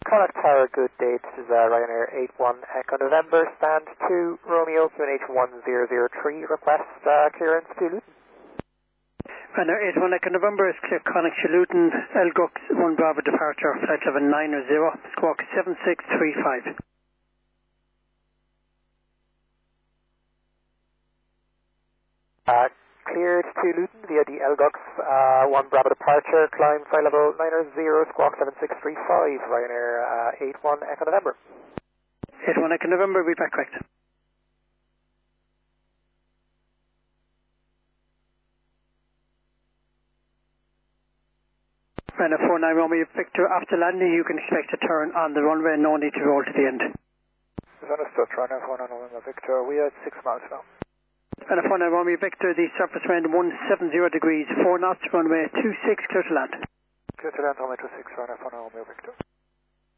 Connacht Tower, good day. This is Ryanair 81 Echo November, stand 2, Romeo, QNH 1003, request clearance to Luton. Ryanair 81 Echo November is clear Connacht to Luton, Elgux 1 Bravo departure, flight level 900, squawk 7635. Cleared to Luton via the Elgux 1 Bravo departure, climb flight level 900, squawk 7635, Ryanair 81 Echo November. 81 Echo November, be back correct. Ryanair 49 Romeo Victor, after landing you can expect a turn on the runway, no need to roll to the end. Understood, Ryanair 49 Romeo Victor, we are at 6 miles now. Ryanair 49 Romeo Victor, the surface wind 170 degrees, 4 knots, runway 26, clear to land. Clear to land, runway 26, Ryanair 49 Romeo Victor.